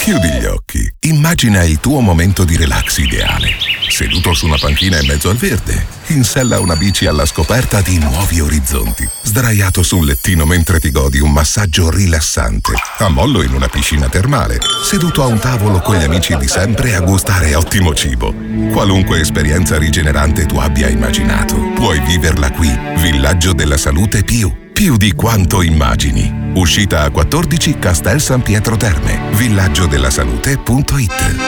Chiudi gli occhi. Immagina il tuo momento di relax ideale. Seduto su una panchina in mezzo al verde, in sella a una bici alla scoperta di nuovi orizzonti, sdraiato su un lettino mentre ti godi un massaggio rilassante, a mollo in una piscina termale, seduto a un tavolo con gli amici di sempre a gustare ottimo cibo. Qualunque esperienza rigenerante tu abbia immaginato, puoi viverla qui. Villaggio della Salute più di quanto immagini. Uscita A14 Castel San Pietro Terme. villaggiodellasalute.it